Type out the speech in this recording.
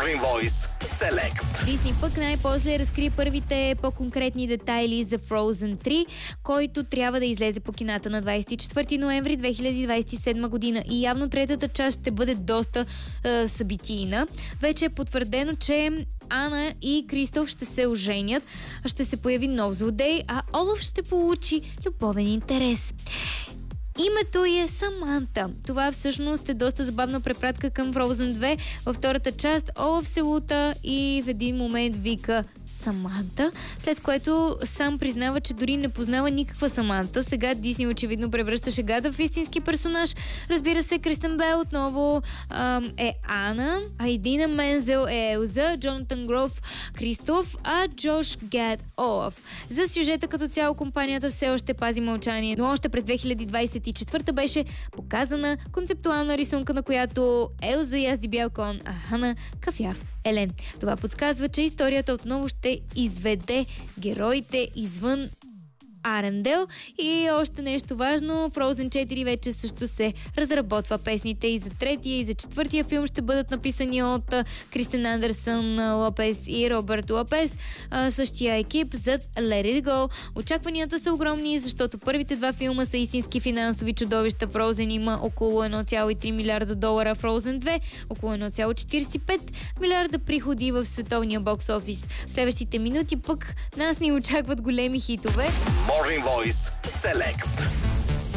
Morning Voice Select. Дисни пък най-после разкри първите по-конкретни детайли за Frozen 3, който трябва да излезе по кината на 24 ноември 2027 година. И явно третата част ще бъде доста събитийна. Вече е потвърдено, че Ана и Кристоф ще се оженят, ще се появи нов злодей, а Олаф ще получи любовен интерес. Името ѝ е Саманта. Това всъщност е доста забавна препратка към Frozen 2. Във втората част Олаф се лута и в един момент вика Саманта, след което сам признава, че дори не познава никаква Саманта. Сега Дисни очевидно превръща шегата в истински персонаж. Разбира се, Кристен Бел отново е Ана, Айдина Мензел е Елза, Джонатан Гров Кристоф, а Джош Гад Олаф. За сюжета като цяло компанията все още пази мълчание, но още през 2024 беше показана концептуална рисунка, на която Елза язди бял кон, а Хана кафяв елен. Това подсказва, че историята отново ще изведе героите извън Арендел. И още нещо важно, Frozen 4 вече също се разработва. Песните и за третия, и за четвъртия филм ще бъдат написани от Кристен Андерсън Лопес и Робърт Лопес, същия екип зад Let It Go. Очакванията са огромни, защото първите два филма са истински финансови чудовища. Frozen има около 1,3 милиарда долара, Frozen 2 около 1,45 милиарда приходи в световния бокс офис. В следващите минути пък нас ни очакват големи хитове. Morning Voice Select.